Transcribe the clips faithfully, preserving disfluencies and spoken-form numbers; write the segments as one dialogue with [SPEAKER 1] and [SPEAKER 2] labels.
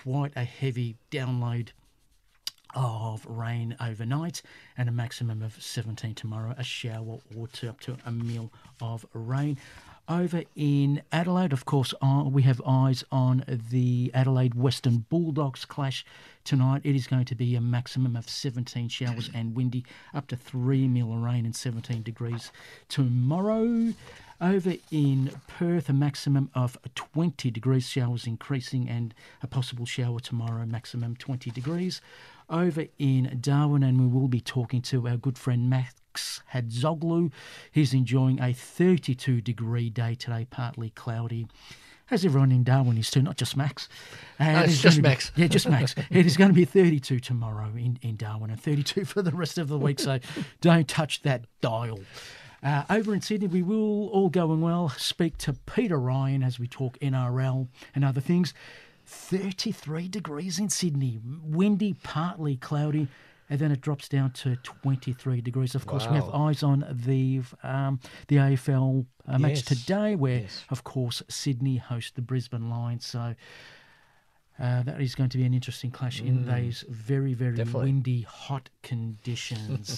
[SPEAKER 1] quite a heavy download of rain overnight and a maximum of seventeen tomorrow, a shower or two, up to a mil of rain. Over in Adelaide, of course, uh, we have eyes on the Adelaide Western Bulldogs clash tonight. It is going to be a maximum of seventeen showers and windy, up to three mil of rain and seventeen degrees tomorrow. Over in Perth, a maximum of twenty degrees, showers increasing, and a possible shower tomorrow, maximum twenty degrees. Over in Darwin, and we will be talking to our good friend Max Hadzoglu. He's enjoying a thirty-two degree day today, partly cloudy. As everyone in Darwin is too, not just Max.
[SPEAKER 2] And no, it's just Max.
[SPEAKER 1] Be, yeah, just Max. It is going to be thirty-two tomorrow in, in Darwin and thirty-two for the rest of the week, so don't touch that dial. Uh, over in Sydney, we will, all going well, speak to Peter Ryan as we talk N R L and other things. thirty-three degrees in Sydney, windy, partly cloudy, and then it drops down to twenty-three degrees. Of course, wow. We have eyes on the um, the A F L uh, match
[SPEAKER 2] yes.
[SPEAKER 1] today, where,
[SPEAKER 2] yes.
[SPEAKER 1] of course, Sydney host the Brisbane Lions. So uh, that is going to be an interesting clash mm. in those very, very
[SPEAKER 2] Definitely.
[SPEAKER 1] windy, hot conditions.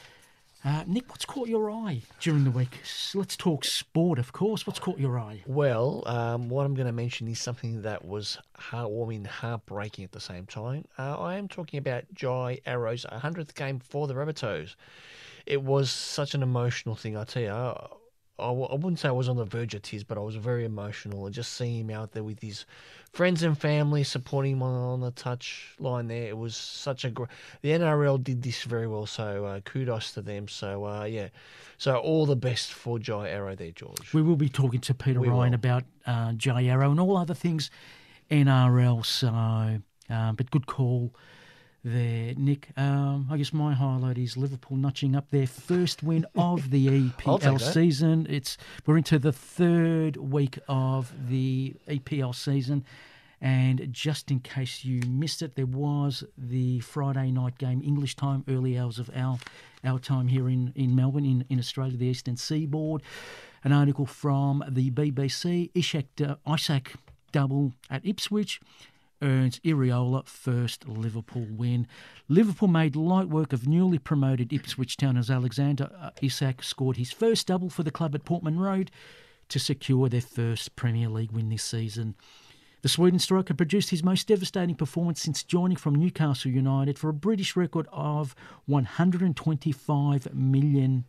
[SPEAKER 1] Uh, Nick, what's caught your eye during the week? Let's talk sport, of course. What's caught your eye?
[SPEAKER 2] Well, um, what I'm going to mention is something that was heartwarming, heartbreaking at the same time. Uh, I am talking about Jai Arrow's one hundredth game for the Rabbitohs. It was such an emotional thing, I tell you. I, I, I wouldn't say I was on the verge of tears, but I was very emotional. And just seeing him out there with his friends and family supporting him on, on the touch line there, it was such a great... The N R L did this very well, so uh, kudos to them. So, uh, yeah. So, all the best for Jai Arrow there, George.
[SPEAKER 1] We will be talking to Peter
[SPEAKER 2] we
[SPEAKER 1] Ryan
[SPEAKER 2] will.
[SPEAKER 1] about uh, Jai Arrow and all other things N R L. So, um, but good call there, Nick. Um, I guess my highlight is Liverpool notching up their first win of the E P L season. It's we're into the third week of the E P L season, and just in case you missed it, there was the Friday night game, English time, early hours of our our time here in, in Melbourne, in, in Australia, the Eastern Seaboard. An article from the B B C, Ishak, uh, Isaac double at Ipswich earns Iriola first Liverpool win. Liverpool made light work of newly promoted Ipswich Town as Alexander uh, Isak scored his first double for the club at Portman Road to secure their first Premier League win this season. The Sweden striker produced his most devastating performance since joining from Newcastle United for a British record of one hundred twenty-five million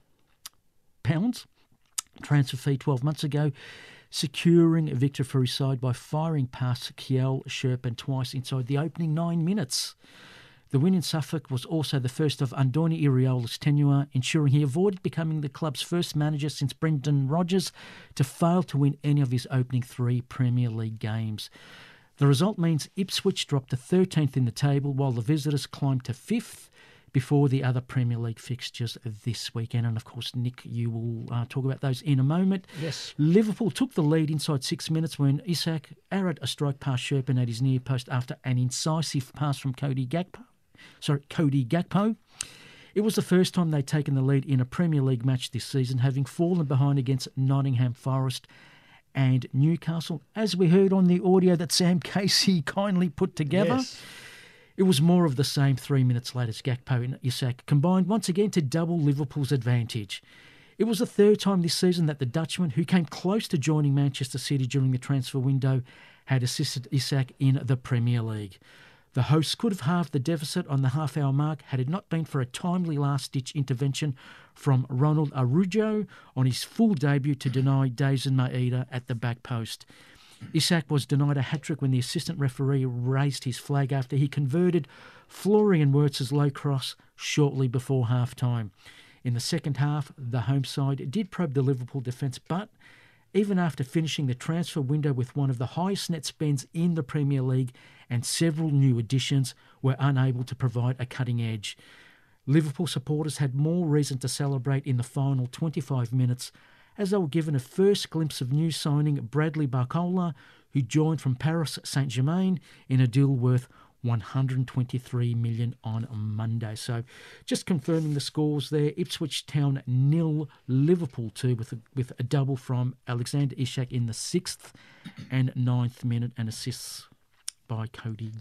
[SPEAKER 1] pounds transfer fee twelve months ago, securing a victory for his side by firing past Kjell Sherpen twice inside the opening nine minutes. The win in Suffolk was also the first of Andoni Iriola's tenure, ensuring he avoided becoming the club's first manager since Brendan Rodgers to fail to win any of his opening three Premier League games. The result means Ipswich dropped to thirteenth in the table, while the visitors climbed to fifth before the other Premier League fixtures this weekend. And, of course, Nick, you will uh, talk about those in a moment.
[SPEAKER 2] Yes.
[SPEAKER 1] Liverpool took the lead inside six minutes when Isak arrowed a strike past Sherpen at his near post after an incisive pass from Cody Gakpo. Sorry, Cody Gakpo. It was the first time they'd taken the lead in a Premier League match this season, having fallen behind against Nottingham Forest and Newcastle, as we heard on the audio that Sam Casey kindly put together.
[SPEAKER 2] Yes.
[SPEAKER 1] It was more of the same three minutes later as Gakpo and Isak combined once again to double Liverpool's advantage. It was the third time this season that the Dutchman, who came close to joining Manchester City during the transfer window, had assisted Isak in the Premier League. The hosts could have halved the deficit on the half-hour mark had it not been for a timely last-ditch intervention from Ronald Araujo on his full debut to deny Dazen Maeda at the back post. Isak was denied a hat-trick when the assistant referee raised his flag after he converted Florian Wirtz's low cross shortly before half-time. In the second half, the home side did probe the Liverpool defence, but even after finishing the transfer window with one of the highest net spends in the Premier League and several new additions, were unable to provide a cutting edge. Liverpool supporters had more reason to celebrate in the final twenty-five minutes as they were given a first glimpse of new signing Bradley Barcola, who joined from Paris Saint-Germain in a deal worth one hundred twenty-three million dollars on Monday. So just confirming the scores there, Ipswich Town nil, Liverpool two, with a, with a double from Alexander Isak in the sixth and ninth minute and assists by Cody